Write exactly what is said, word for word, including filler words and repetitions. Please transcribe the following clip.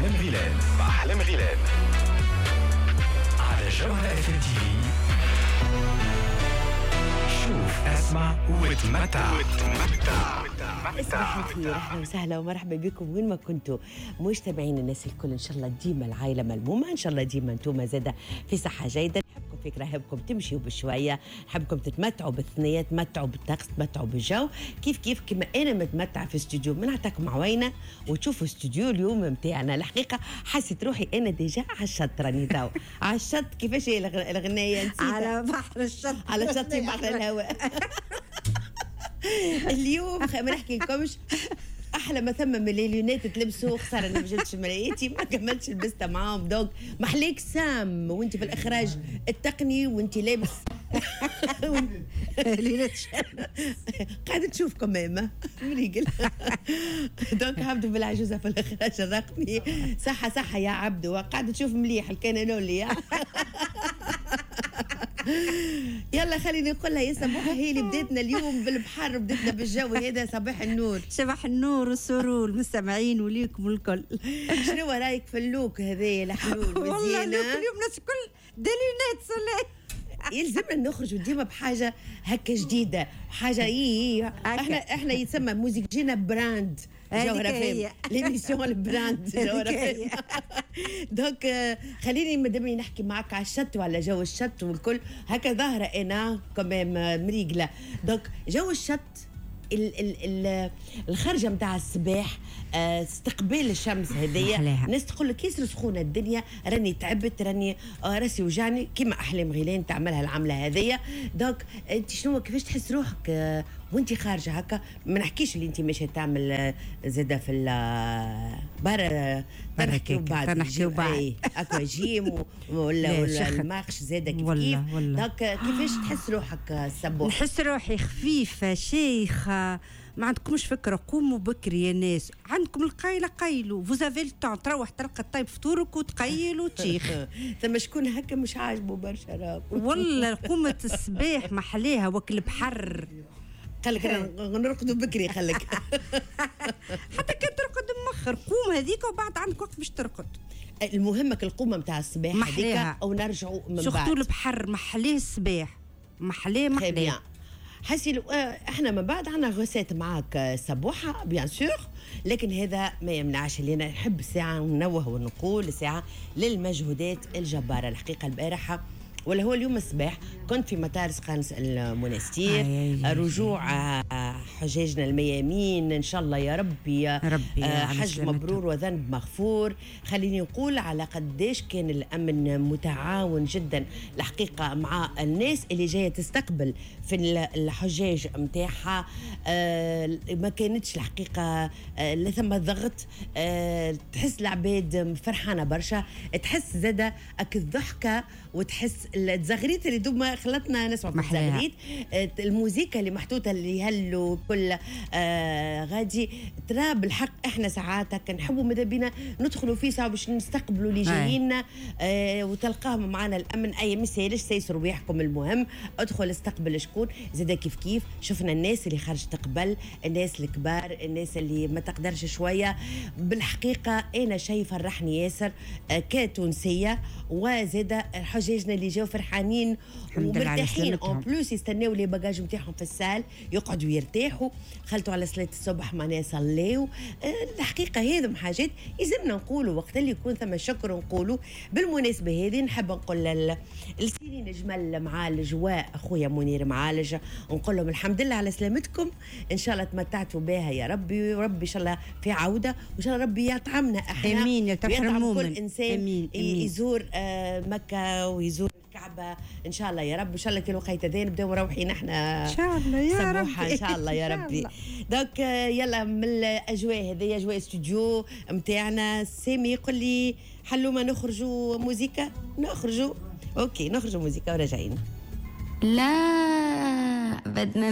حلم غيلان مع حلم غيلان على جوهرة اف ام تي في. شوف اسمع وتمتع وتمتع. صباح الخير، اهلا وسهلا ومرحبا بكم وين ما كنتوا مجتمعين الناس الكل. ان شاء الله ديما العائله ملمومه، ان شاء الله ديما انتم زاده في صحه جيده. نحبكم فكره، نحبكم تمشيوا بشويه، نحبكم تتمتعوا بالثنيه، تمتعوا بالطقس، تمتعوا بالجو كيف كيف كما انا متمتعه في استوديو. من نعطيكم عوينه وتشوفوا استوديو اليوم متاعنا. الحقيقه حسيت روحي انا ديجا على الشط، راني تو على الشط. كيفاش هي الغنايه؟ نسيتها. على بحر الشط، على شط بحر الهواء. اليوم ما نحكي لكمش احلى ما ثم من الليونات تلبسوا. خساره انا ما جبتش مرايتي، ما كملتش لبستها معاهم. دونك محليك سام وانت في الاخراج التقني وانت لابس لينات قاعده تشوفكم ماما مريقل. دونك عبدو بالعجوزه في الاخراج الرقمي. صحه صحه يا عبدو، قاعده تشوف مليح الكانولي. يلا خليني نقول لها يا صباح، هي اللي بديتنا اليوم بالبحر، بديتنا بالجو هذا. صباح النور، صباح النور والسرور المستمعين وليكم الكل. شنو رايك في اللوك هذا الحلول مزيانه؟ والله اللوك اليوم الناس الكل دليلات صلاة. يلزمنا نخرجوا ديما بحاجه هكا جديده، حاجه اي احنا احنا يتسمى موسيقى براند جوهرة فيم، ليميسيون البراند جوهرة فيم. دونك خليني مادامي نحكي معك على الشط وعلى جو الشط والكل هكا. ظاهره انا كمان مريقله. دونك جو الشط، ال ال ال الخرجه نتاع الصباح، آه استقبال الشمس هذيا. ناس تقول لك ياسر سخونه الدنيا، راني تعبت، راني آه راسي وجعني، كيما احلام غيلان تعملها العمله هذيا. دونك انت شنو كيفاش تحس روحك آه وانت خارجه هكا؟ ما نحكيش اللي انت ماشيه تعمل آه زاده في برا، تنحكيو بعد تنحكيو بعد اكوا جيم ولا ولا الماخش زاده كيف كيف. دونك كيفاش تحس روحك الصبوح؟ نحس روحي خفيفه شيخه. ما عندكمش فكره، قوموا بكري يا ناس، عندكم القايله قيلوا، فوزافي التون تروح تلقى طيب فطورك وتقيل وتشيخ. ثم شكون هكا مش عاجبه برشا راك والله قومة الصباح محليها وكل بحر. خليك نرقدوا بكري، خليك حتى كان ترقد مخر قوم هذيك وبعد عندك وقت باش ترقد. المهمك القومه نتاع الصباح هذيك او نرجعوا من بعد. شفتوا البحر محليه الصباح، محليه محليه. حسي احنا من بعد عنا غسات معاك صبوحه بيان سور، لكن هذا ما يمنعش اللي انا نحب ساعه ننوه ونقول ساعه للمجهودات الجباره. الحقيقه البارحه ولا هو اليوم الصباح كنت في مطار سقانس المنستير، رجوع حجاجنا الميامين ان شاء الله يا ربي, ربي حج مبرور وذنب مغفور. خليني نقول على قديش كان الامن متعاون جدا الحقيقه مع الناس اللي جايه تستقبل في الحجاج نتاعها. ما كانتش الحقيقه لا ثم ضغط، تحس العباد فرحانه برشا، تحس زاده اك الضحكه وتحس الزغريت اللي دوما خلطنا نسمع في الزغريت. الموسيقى اللي محطوطه اللي يهلوا كل آه غادي ترى بالحق. احنا ساعات كنحبوا ماذا بينا ندخلوا فيه ساعه باش نستقبلوا اللي جايين آه وتلقاهم معنا الامن. اي مسالش سيسروا بيحكم، المهم ادخل استقبل شكون زاد كيف كيف. شفنا الناس اللي خرجت قبل، الناس الكبار، الناس اللي ما تقدرش شويه. بالحقيقه انا شيء فرحني ياسر آه كتونسيه، وزاد حجاجنا اللي جاوا فرحانين ومرتاحين. اون بلوس يستناو لي باجاج نتاعهم في السال، يقعدوا يرتاحوا، خلطوا على صلاه الصبح معناها صليوا. أه الحقيقه هذم حاجات يلزمنا نقولوا وقت اللي يكون ثم شكر نقولوا. بالمناسبه هذه نحب نقول للسيرين جمل معالج واخويا منير معالج، نقول لهم الحمد لله على سلامتكم، ان شاء الله تمتعتوا بها يا ربي، وربي ان شاء الله في عوده، وان شاء الله ربي يطعمنا احنا. امين يا يطعم كل انسان. أمين. أمين. يزور آه مكه ويزور الكعبه ان شاء الله يا رب. ان شاء الله كي لقيت ذا نبداو مروحين احنا ان شاء الله يا ربي، ان شاء الله يا ربي. دونك يلا من الاجواء هذه اجواء استوديو نتاعنا. سامي يقول لي حلو ما نخرجوا موزيكا، نخرجوا اوكي نخرجوا موزيكا وراجعين. لا بدنا